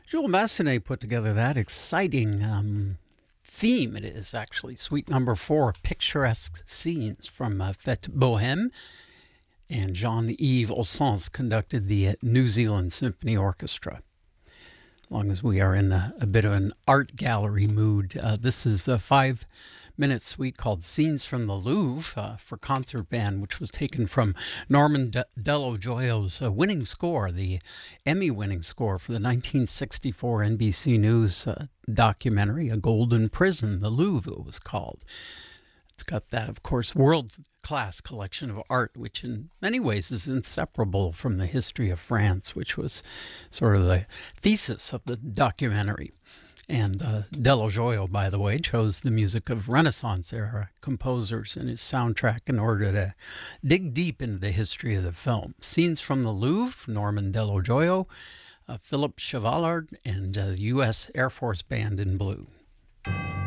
Jules Massenet put together that exciting theme. It is actually suite number 4, picturesque scenes from Fête Bohème. And Jean-Yves Ossens conducted the New Zealand Symphony Orchestra. As long as we are in a bit of an art gallery mood, this is a 5-minute suite called Scenes from the Louvre for concert band, which was taken from Norman Dello Joio's winning score, the Emmy-winning score for the 1964 NBC News documentary, A Golden Prison, the Louvre it was called. It's got that, of course, world-class collection of art, which in many ways is inseparable from the history of France, which was sort of the thesis of the documentary. And Dello Joio, by the way, chose the music of Renaissance-era composers in his soundtrack in order to dig deep into the history of the film. Scenes from the Louvre, Norman Dello Joio, Philip Chevallard, and the U.S. Air Force Band in Blue.